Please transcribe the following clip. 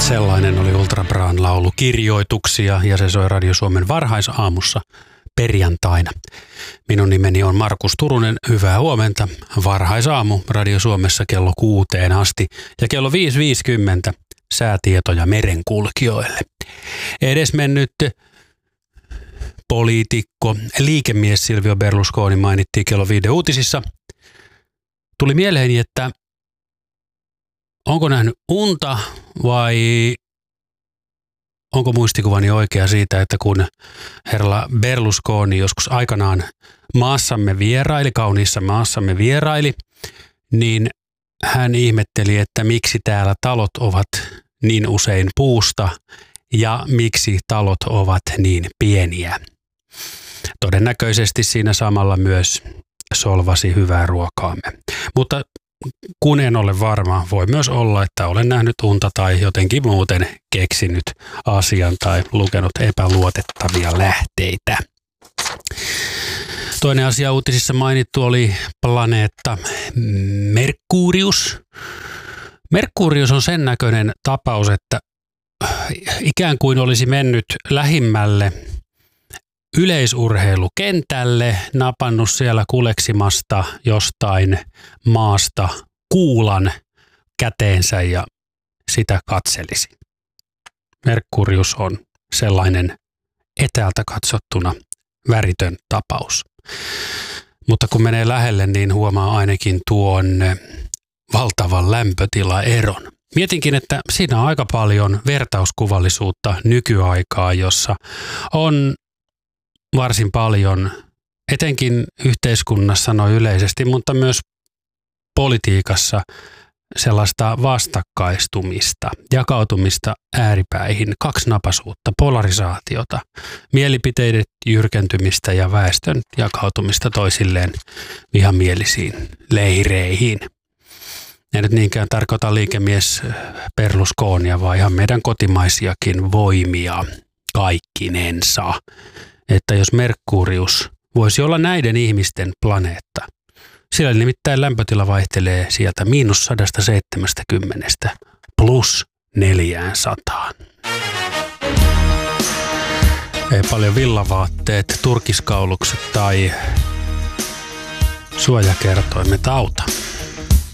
Sellainen oli Ultra Braan laulu Kirjoituksia ja se soi Radio Suomen varhaisaamussa perjantaina. Minun nimeni on Markus Turunen. Hyvää huomenta. Varhaisaamu Radio Suomessa kello 6 asti ja kello 5.50 säätietoja merenkulkijoille. Edesmennyt poliitikko, liikemies Silvio Berlusconi mainittiin kello 5 uutisissa. Tuli mieleeni, että onko nähnyt unta vai onko muistikuvani oikea siitä, että kun herra Berlusconi joskus aikanaan kauniissa maassamme vieraili, niin hän ihmetteli, että miksi täällä talot ovat niin usein puusta ja miksi talot ovat niin pieniä. Todennäköisesti siinä samalla myös solvasi hyvää ruokaamme. Mutta kun en ole varma, voi myös olla, että olen nähnyt unta tai jotenkin muuten keksinyt asian tai lukenut epäluotettavia lähteitä. Toinen asia uutisissa mainittu oli planeetta Merkurius. Merkurius on sen näköinen tapaus, että ikään kuin olisi mennyt lähimmälle yleisurheilukentälle, napannut siellä kuleksimasta jostain maasta kuulan käteensä ja sitä katselisi. Merkurius on sellainen etäältä katsottuna väritön tapaus. Mutta kun menee lähelle, niin huomaa ainakin tuon valtavan lämpötilaeron. Mietinkin, että siinä on aika paljon vertauskuvallisuutta nykyaikaa, jossa on varsin paljon, etenkin yhteiskunnassa noin yleisesti, mutta myös politiikassa sellaista vastakkaistumista, jakautumista ääripäihin, kaksinapaisuutta, polarisaatiota, mielipiteiden jyrkentymistä ja väestön jakautumista toisilleen vihamielisiin leireihin. En nyt niinkään tarkoita liikemies Berlusconia, vaan ihan meidän kotimaisiakin voimia kaikkinensa. Että jos Merkurius voisi olla näiden ihmisten planeetta, sillä nimittäin lämpötila vaihtelee sieltä -170 +400. Ei paljon villavaatteet, turkiskaulukset tai suojakertoimet auta.